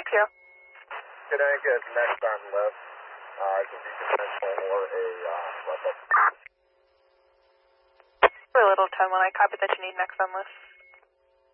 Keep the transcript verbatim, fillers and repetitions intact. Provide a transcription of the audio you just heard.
Thank you. Can I get next on list? Uh, it can be conventional or a uh, level. For a little ten when I copy that you need next on list.